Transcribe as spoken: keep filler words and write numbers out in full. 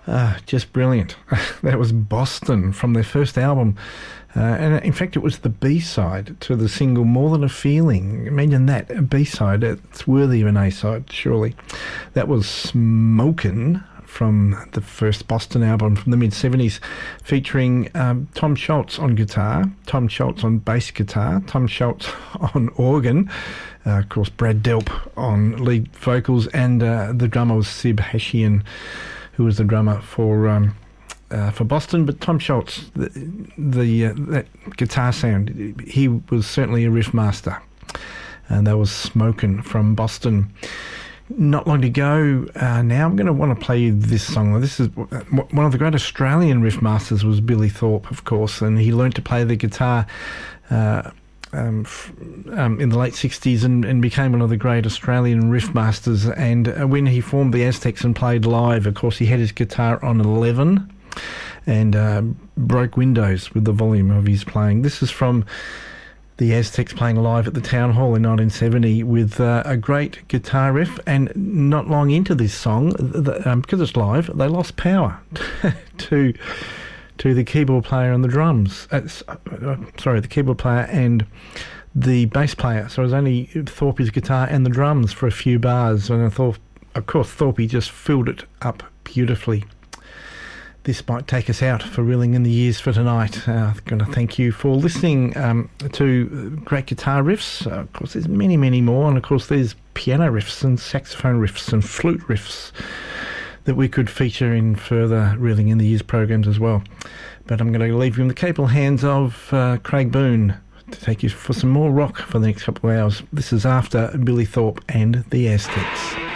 Uh, just brilliant. That was Boston from their first album. Uh, and in fact, it was the B-side to the single More Than a Feeling. Imagine that, a B-side. It's worthy of an A-side, surely. That was Smokin' from the first Boston album from the mid-seventies, featuring um, Tom Scholz on guitar, Tom Scholz on bass guitar, Tom Scholz on organ, uh, of course Brad Delp on lead vocals, and uh, the drummer was Sib Hashian, who was the drummer for um, uh, for Boston. But Tom Scholz, the, the uh, that guitar sound, he was certainly a riff master, and that was Smokin' from Boston. Not long to go uh, now. I'm going to want to play this song. This is one of the great Australian riff masters was Billy Thorpe, of course, and he learned to play the guitar uh, um, f- um, in the late sixties and, and became one of the great Australian riff masters. And uh, when he formed the Aztecs and played live, of course, he had his guitar on eleven and uh, broke windows with the volume of his playing. This is from the Aztecs playing live at the Town Hall in nineteen seventy with uh, a great guitar riff. And not long into this song, the, um, because it's live, they lost power to to the keyboard player and the drums. Uh, uh, sorry, the keyboard player and the bass player. So it was only Thorpe's guitar and the drums for a few bars. And I thought, of course, Thorpe just filled it up beautifully. This might take us out for Reeling in the Years for tonight. Uh, I'm going to thank you for listening um, to great guitar riffs. Uh, of course, there's many, many more. And, of course, there's piano riffs and saxophone riffs and flute riffs that we could feature in further Reeling in the Years programs as well. But I'm going to leave you in the capable hands of uh, Craig Boone to take you for some more rock for the next couple of hours. This is after Billy Thorpe and the Aztecs.